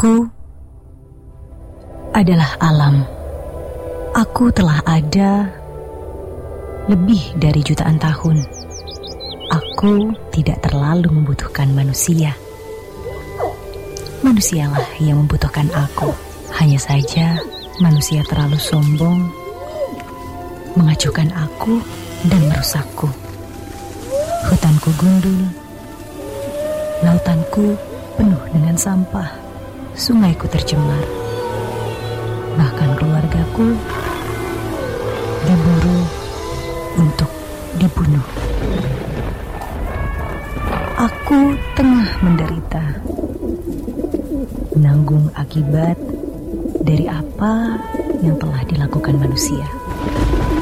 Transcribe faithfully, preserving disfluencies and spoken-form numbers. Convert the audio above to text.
Aku adalah alam. Aku telah ada lebih dari jutaan tahun. Aku tidak terlalu membutuhkan manusia. Manusialah yang membutuhkan aku. Hanya saja manusia terlalu sombong, mengacuhkan aku dan merusakku. Hutanku gundul, lautanku penuh dengan sampah, sungaiku tercemar, bahkan keluargaku diburu untuk dibunuh. Aku tengah menderita, menanggung akibat dari apa yang telah dilakukan manusia.